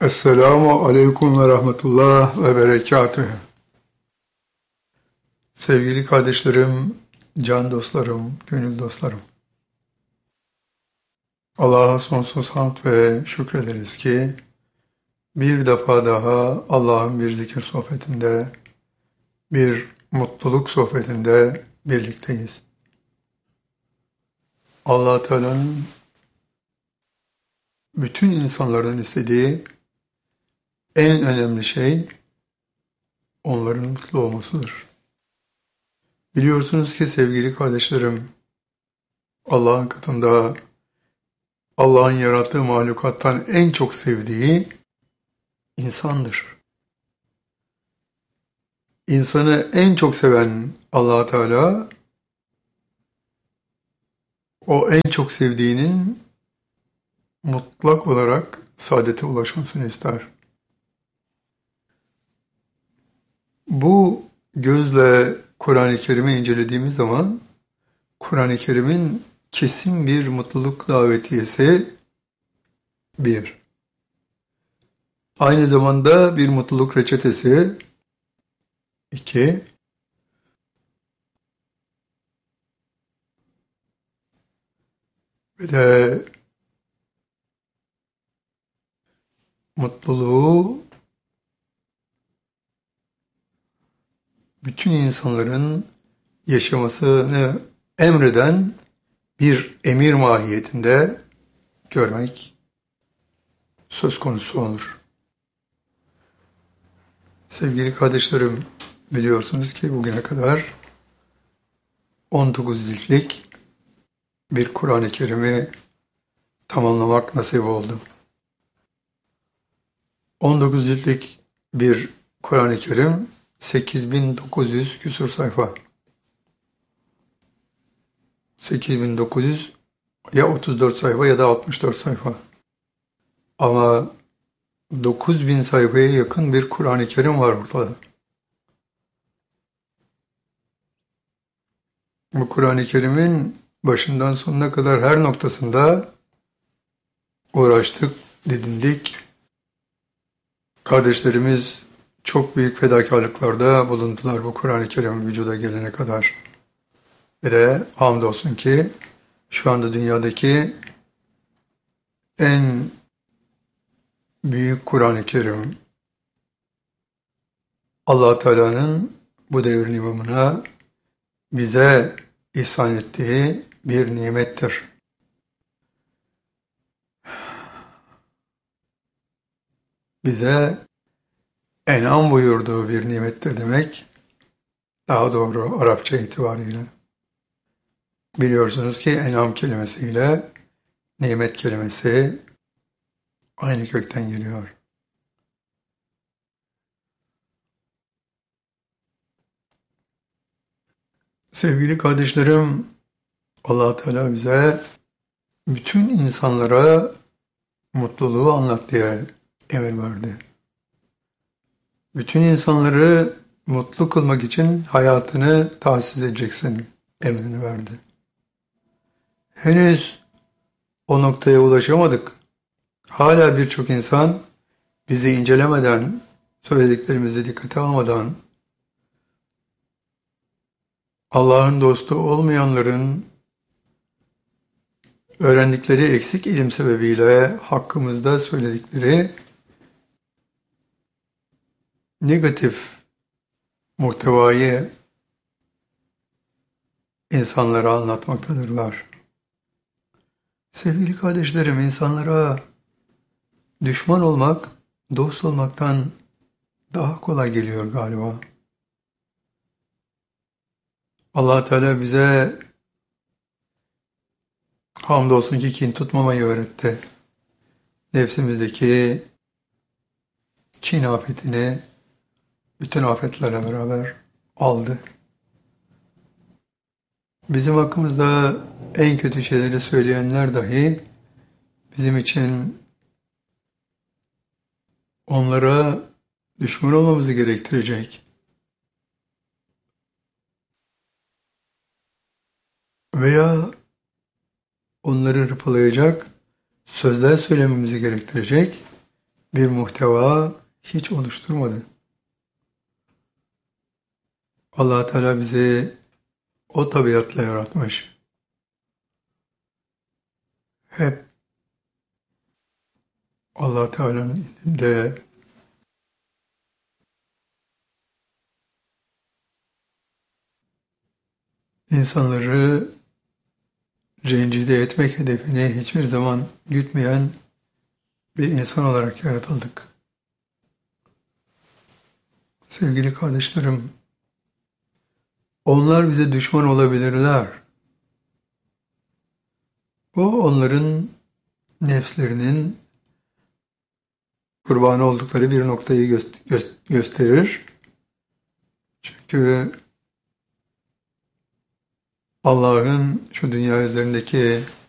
Esselamu aleyküm ve rahmetullah ve berekatühü. Sevgili kardeşlerim, can dostlarım, gönül dostlarım. Allah'a sonsuz hamd ve şükrederiz ki bir defa daha Allah'ın bir zikir sohbetinde, bir mutluluk sohbetinde birlikteyiz. Allah Teala'nın bütün insanlardan istediği en önemli şey onların mutlu olmasıdır. Biliyorsunuz ki sevgili kardeşlerim, Allah'ın katında Allah'ın yarattığı mahlukattan en çok sevdiği insandır. İnsanı en çok seven Allah Teala, o en çok sevdiğinin mutlak olarak saadete ulaşmasını ister. Bu gözle Kur'an-ı Kerim'i incelediğimiz zaman, Kur'an-ı Kerim'in kesin bir mutluluk davetiyesi bir. Aynı zamanda bir mutluluk reçetesi iki. Ve de mutluluğu bütün insanların yaşamasını emreden bir emir mahiyetinde görmek söz konusu olur. Sevgili kardeşlerim, biliyorsunuz ki bugüne kadar 19 ciltlik bir Kur'an-ı Kerim'i tamamlamak nasip oldu. 19 ciltlik bir Kur'an-ı Kerim 8900 küsur sayfa. 8900 ya 34 sayfa ya da 64 sayfa. Ama 9000 sayfaya yakın bir Kur'an-ı Kerim var burada. Bu Kur'an-ı Kerim'in başından sonuna kadar her noktasında uğraştık, didindik. Kardeşlerimiz çok büyük fedakarlıklarda bulundular bu Kur'an-ı Kerim vücuda gelene kadar. Ve de hamdolsun ki şu anda dünyadaki en büyük Kur'an-ı Kerim Allah Teala'nın bu devrin imamına bize ihsan ettiği bir nimettir. Bize en'am buyurduğu bir nimettir demek daha doğru Arapça itibariyle. Biliyorsunuz ki en'am kelimesiyle nimet kelimesi aynı kökten geliyor. Sevgili kardeşlerim, Allah Teala bize bütün insanlara mutluluğu anlat diye emir verdi. Bütün insanları mutlu kılmak için hayatını tahsis edeceksin emrini verdi. Henüz o noktaya ulaşamadık. Hala birçok insan bizi incelemeden, söylediklerimizi dikkate almadan, Allah'ın dostu olmayanların öğrendikleri eksik ilim sebebiyle hakkımızda söyledikleri negatif muhtevayı insanlara anlatmaktadırlar. Sevgili kardeşlerim, insanlara düşman olmak, dost olmaktan daha kolay geliyor galiba. Allah Teala bize hamdolsun ki kin tutmamayı öğretti. Nefsimizdeki kin afetini bütün afetlerle beraber aldı. Bizim hakkımızda en kötü şeyleri söyleyenler dahi bizim için onlara düşman olmamızı gerektirecek veya onları hırpalayacak sözler söylememizi gerektirecek bir muhteva hiç oluşturmadı. Allah Teala bizi o tabiatla yaratmış. Hep Allah Teala'nın indinde insanları rencide etmek hedefini hiçbir zaman gütmeyen bir insan olarak yaratıldık. Sevgili kardeşlerim, onlar bize düşman olabilirler. Bu onların nefslerinin kurbanı oldukları bir noktayı gösterir. Çünkü Allah'ın şu dünya üzerindeki